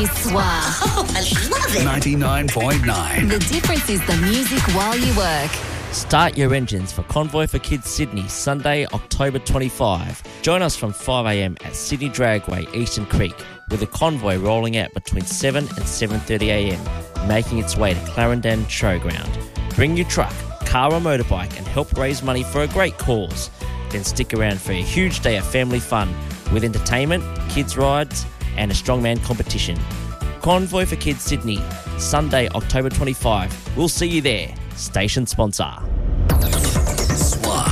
is Swa. Oh, I love it. 99.9. The difference is the music while you work. Start your engines for Convoy for Kids Sydney, Sunday, October 25. Join us from 5am at Sydney Dragway, Eastern Creek, with the convoy rolling out between 7 and 7:30am, making its way to Clarendon Showground. Bring your truck, car or motorbike and help raise money for a great cause. Then stick around for a huge day of family fun with entertainment, kids rides and a strongman competition. Convoy for Kids Sydney, Sunday, October 25. We'll see you there. Station sponsor. SWA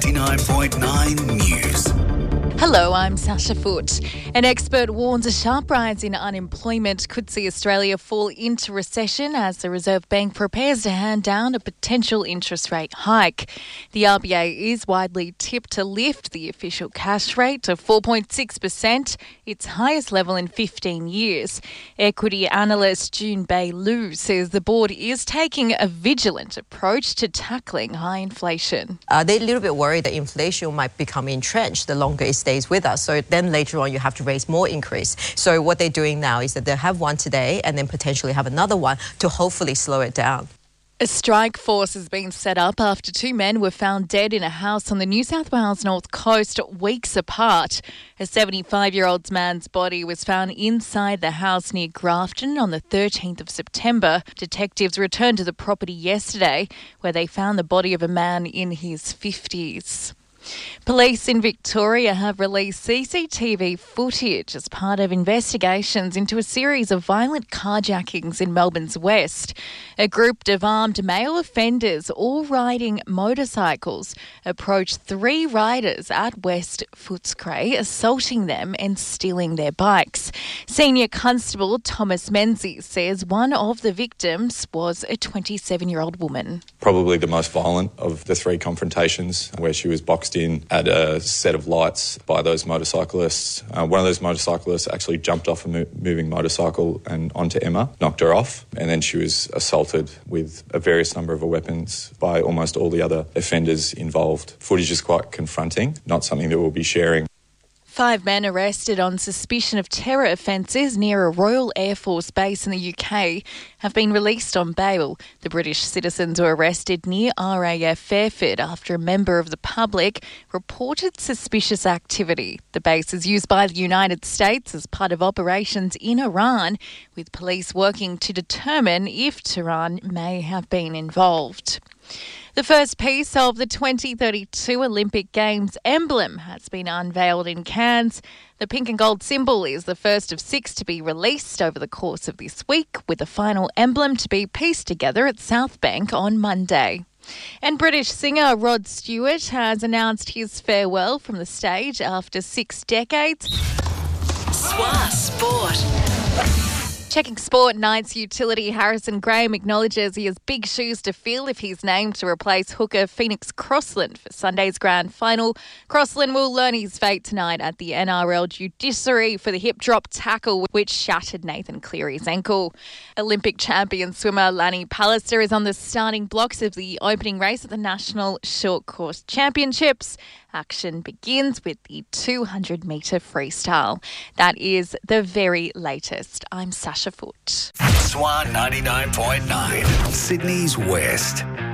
99.9 News. Hello, I'm Sasha Foote. An expert warns a sharp rise in unemployment could see Australia fall into recession as the Reserve Bank prepares to hand down a potential interest rate hike. The RBA is widely tipped to lift the official cash rate to 4.6%, its highest level in 15 years. Equity analyst June Bay-Liu says the board is taking a vigilant approach to tackling high inflation. They're a little bit worried that inflation might become entrenched the longer it stays with us. So then later on you have to raise more increase. So what they're doing now is that they'll have one today and then potentially have another one to hopefully slow it down. A strike force has been set up after two men were found dead in a house on the New South Wales North Coast weeks apart. A 75-year-old man's body was found inside the house near Grafton on the 13th of September. Detectives returned to the property yesterday where they found the body of a man in his 50s. Police in Victoria have released CCTV footage as part of investigations into a series of violent carjackings in Melbourne's west. A group of armed male offenders, all riding motorcycles, approached three riders at West Footscray, assaulting them and stealing their bikes. Senior Constable Thomas Menzies says one of the victims was a 27-year-old woman. Probably the most violent of the three confrontations, where she was boxed in at a set of lights by those motorcyclists. One of those motorcyclists actually jumped off a moving motorcycle and onto Emma, knocked her off, and then she was assaulted with a various number of weapons by almost all the other offenders involved. Footage is quite confronting, not something that we'll be sharing. 5 men arrested on suspicion of terror offences near a Royal Air Force base in the UK have been released on bail. The British citizens were arrested near RAF Fairford after a member of the public reported suspicious activity. The base is used by the United States as part of operations in Iran, with police working to determine if Tehran may have been involved. The first piece of the 2032 Olympic Games emblem has been unveiled in Cairns. The pink and gold symbol is the first of 6 to be released over the course of this week, with the final emblem to be pieced together at South Bank on Monday. And British singer Rod Stewart has announced his farewell from the stage after 6 decades. SWA Sport. Checking Sport, Knights utility Harrison Graham acknowledges he has big shoes to fill if he's named to replace hooker Phoenix Crossland for Sunday's grand final. Crossland will learn his fate tonight at the NRL judiciary for the hip drop tackle which shattered Nathan Cleary's ankle. Olympic champion swimmer Lani Pallister is on the starting blocks of the opening race at the National Short Course Championships. Action begins with the 200-metre freestyle. That is the very latest. I'm Sasha Foote. SWA 99.9. Sydney's West.